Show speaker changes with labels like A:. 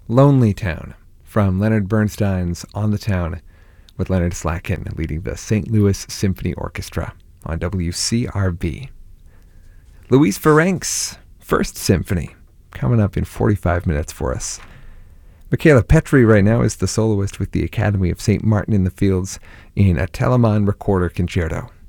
A: Lonely Town from Leonard Bernstein's On the Town, with Leonard Slatkin leading the St. Louis Symphony Orchestra on WCRV. Louise Ferencz, First Symphony, coming up in 45 minutes for us. Michaela Petri right now is the soloist with the Academy of St. Martin in the Fields in a Telemann Recorder Concerto.